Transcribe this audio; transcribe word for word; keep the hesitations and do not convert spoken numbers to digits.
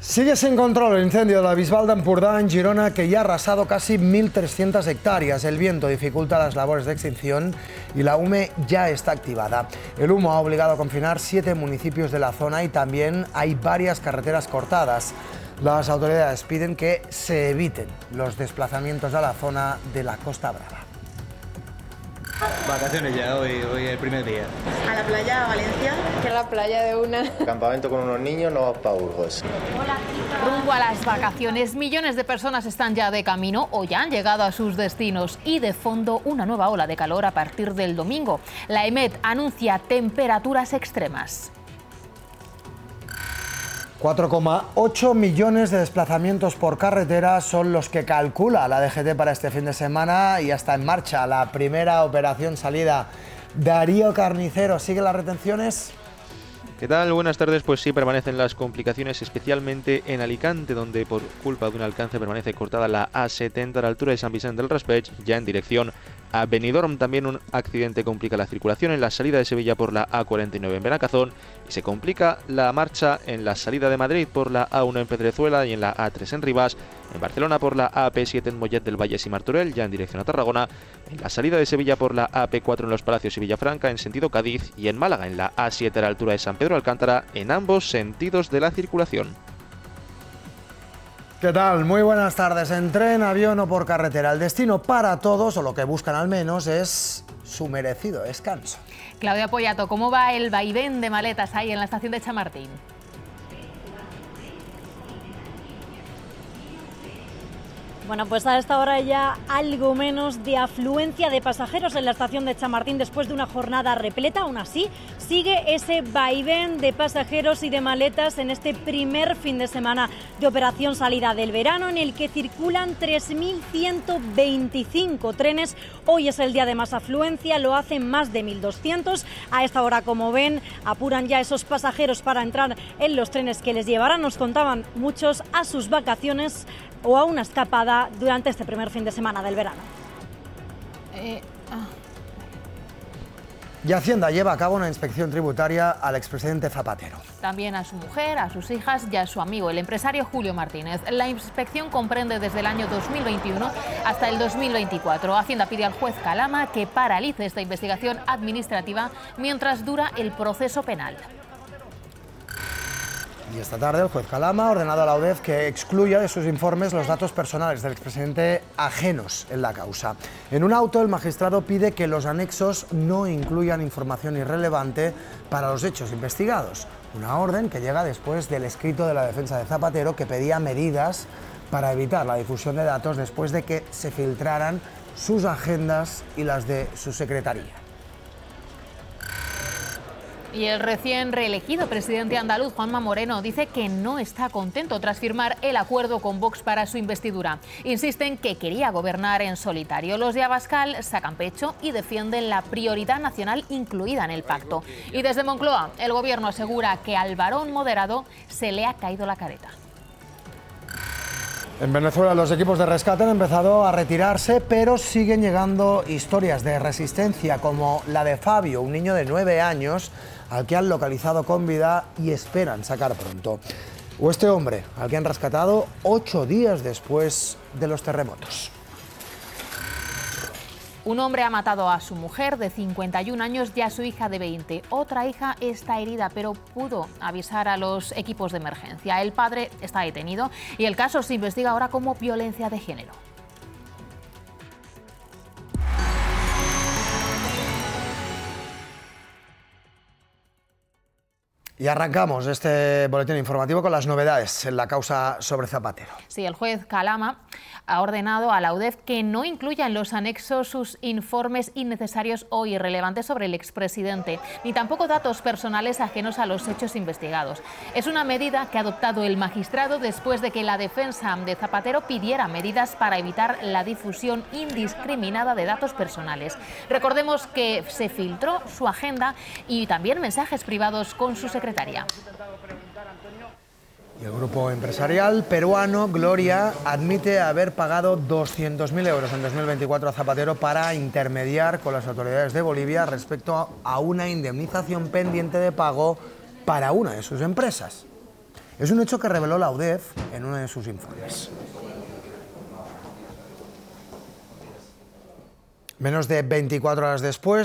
Sigue sin control el incendio de la Bisbal de Empordà en Girona, que ya ha arrasado casi mil trescientas hectáreas. El viento dificulta las labores de extinción y la UME ya está activada. El humo ha obligado a confinar siete municipios de la zona y también hay varias carreteras cortadas. Las autoridades piden que se eviten los desplazamientos a la zona de la Costa Brava. Vacaciones ya, hoy, hoy es el primer día. ¿A la playa, a Valencia? Que a la playa de una. Campamento con unos niños, no para Burgos. Rumbo a las vacaciones, millones de personas están ya de camino o ya han llegado a sus destinos y de fondo una nueva ola de calor a partir del domingo. La EMET anuncia temperaturas extremas. cuatro coma ocho millones de desplazamientos por carretera son los que calcula la D G T para este fin de semana y ya está en marcha la primera operación salida. Darío Carnicero, ¿siguen las retenciones? ¿Qué tal? Buenas tardes. Pues sí, permanecen las complicaciones, especialmente en Alicante, donde por culpa de un alcance permanece cortada la A setenta a la altura de San Vicente del Raspeig, ya en dirección a Benidorm. También un accidente complica la circulación en la salida de Sevilla por la A cuarenta y nueve en Benacazón y se complica la marcha en la salida de Madrid por la A uno en Pedrezuela y en la A tres en Rivas, en Barcelona por la A P siete en Mollet del Vallès y Martorell, ya en dirección a Tarragona, en la salida de Sevilla por la A P cuatro en Los Palacios y Villafranca en sentido Cádiz y en Málaga en la A siete a la altura de San Pedro Alcántara en ambos sentidos de la circulación. ¿Qué tal? Muy buenas tardes. En tren, avión o por carretera, el destino para todos, o lo que buscan al menos, es su merecido descanso. Claudia Pollato, ¿cómo va el vaivén de maletas ahí en la estación de Chamartín? Bueno, pues a esta hora ya algo menos de afluencia de pasajeros en la estación de Chamartín después de una jornada repleta. Aún así, sigue ese vaivén de pasajeros y de maletas en este primer fin de semana de operación salida del verano, en el que circulan tres mil ciento veinticinco trenes. Hoy es el día de más afluencia, lo hacen más de mil doscientos. A esta hora, como ven, apuran ya esos pasajeros para entrar en los trenes que les llevarán, nos contaban muchos, a sus vacaciones o a una escapada durante este primer fin de semana del verano. Eh, ah. Y Hacienda lleva a cabo una inspección tributaria al expresidente Zapatero. También a su mujer, a sus hijas y a su amigo, el empresario Julio Martínez. La inspección comprende desde el año dos mil veintiuno hasta el dos mil veinticuatro. Hacienda pide al juez Calama que paralice esta investigación administrativa mientras dura el proceso penal. Y esta tarde el juez Calama ha ordenado a la UDEF que excluya de sus informes los datos personales del expresidente ajenos en la causa. En un auto, el magistrado pide que los anexos no incluyan información irrelevante para los hechos investigados. Una orden que llega después del escrito de la defensa de Zapatero, que pedía medidas para evitar la difusión de datos después de que se filtraran sus agendas y las de su secretaría. Y el recién reelegido presidente andaluz, Juanma Moreno, dice que no está contento tras firmar el acuerdo con Vox para su investidura. Insisten que quería gobernar en solitario. Los de Abascal sacan pecho y defienden la prioridad nacional incluida en el pacto. Y desde Moncloa, el gobierno asegura que al varón moderado se le ha caído la careta. En Venezuela los equipos de rescate han empezado a retirarse, pero siguen llegando historias de resistencia como la de Fabio, un niño de nueve años al que han localizado con vida y esperan sacar pronto. O este hombre al que han rescatado ocho días después de los terremotos. Un hombre ha matado a su mujer de cincuenta y un años y a su hija de veinte. Otra hija está herida, pero pudo avisar a los equipos de emergencia. El padre está detenido y el caso se investiga ahora como violencia de género. Y arrancamos este boletín informativo con las novedades en la causa sobre Zapatero. Sí, el juez Calama ha ordenado a la UDEF que no incluya en los anexos sus informes innecesarios o irrelevantes sobre el expresidente, ni tampoco datos personales ajenos a los hechos investigados. Es una medida que ha adoptado el magistrado después de que la defensa de Zapatero pidiera medidas para evitar la difusión indiscriminada de datos personales. Recordemos que se filtró su agenda y también mensajes privados con su secretaria. Y el grupo empresarial peruano Gloria admite haber pagado doscientos mil euros en dos mil veinticuatro a Zapatero para intermediar con las autoridades de Bolivia respecto a una indemnización pendiente de pago para una de sus empresas. Es un hecho que reveló la UDEF en uno de sus informes. Menos de veinticuatro horas después